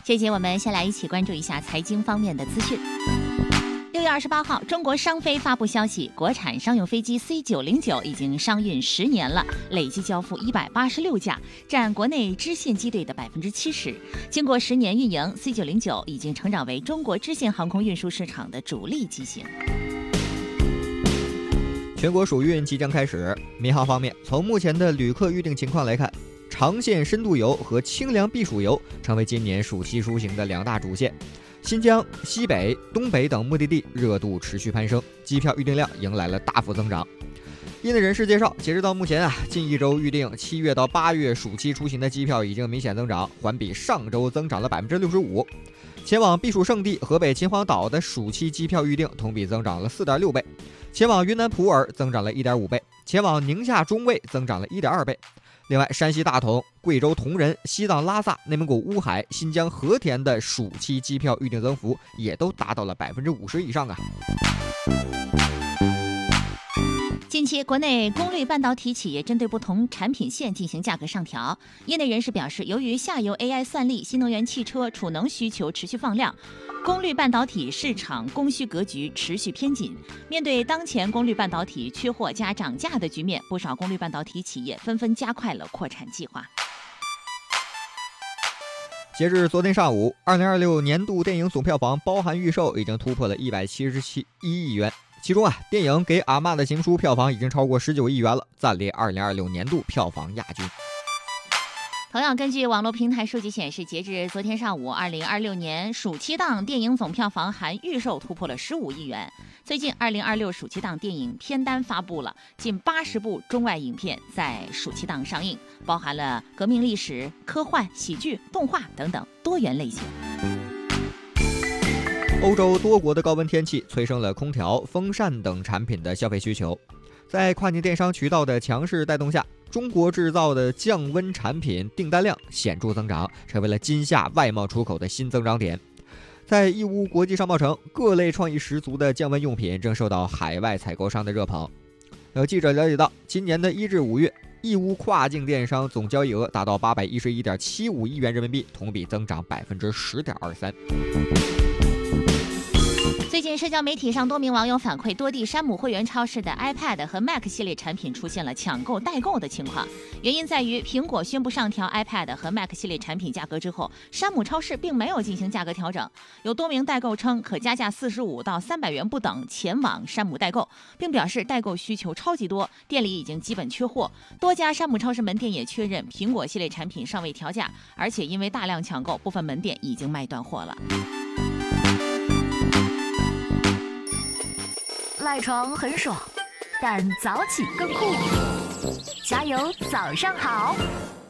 这节我们先来一起关注一下财经方面的资讯。6月28号，中国商飞发布消息，国产商用飞机 C909 已经商运10年了，累计交付186架，占国内支线机队的70%。经过10年运营 ，C909 已经成长为中国支线航空运输市场的主力机型。 全国暑运即将开始，民航方面，从目前的旅客预订情况来看，长线深度游和清凉避暑游成为今年暑期出行的2大主线。新疆、西北、东北等目的地热度持续攀升，机票预订量迎来了大幅增长。业内人士介绍，截止到目前近一周预订7月到8月暑期出行的机票已经明显增长，环比上周增长了65%。前往避暑胜地河北秦皇岛的暑期机票预订同比增长了4.6倍，前往云南普洱增长了1.5倍，前往宁夏中卫增长了1.2倍。另外，山西大同、贵州铜仁、西藏拉萨、内蒙古乌海、新疆和田的暑期机票预订增幅也都达到了50%以上啊。 近期，国内功率半导体企业针对不同产品线进行价格上调。业内人士表示，由于下游 AI 算力、新能源汽车储能需求持续放量，功率半导体市场供需格局持续偏紧。面对当前功率半导体缺货加涨价的局面，不少功率半导体企业纷纷加快了扩产计划。 截至昨天上午，2026年度电影总票房包含预售已经突破了177亿元。其中电影《给阿嬷的情书》票房已经超过19亿元了，暂列2026年度票房亚军。 同样，根据网络平台数据显示，截至昨天上午，2026年暑期档电影总票房含预售突破了15亿元。最近，2026暑期档电影片单发布了，近80部中外影片在暑期档上映，包含了革命历史、科幻、喜剧、动画等等多元类型。 欧洲多国的高温天气催生了空调、风扇等产品的消费需求，在跨境电商渠道的强势带动下，中国制造的降温产品订单量显著增长，成为了今夏外贸出口的新增长点。在义乌国际商贸城，各类创意十足的降温用品正受到海外采购商的热捧。有记者了解到，今年的1至5月，义乌跨境电商总交易额达到811.75亿元人民币，同比增长10.23%。 最近，社交媒体上多名网友反馈，多地山姆会员超市的 iPad 和 Mac 系列产品出现了抢购代购的情况。原因在于，苹果宣布上调 iPad 和 Mac 系列产品价格之后，山姆超市并没有进行价格调整。有多名代购称可加价45到300元不等前往山姆代购，并表示代购需求超级多，店里已经基本缺货。多家山姆超市门店也确认，苹果系列产品尚未调价，而且因为大量抢购，部分门店已经卖断货了。 赖床很爽，但早起更酷。加油，早上好！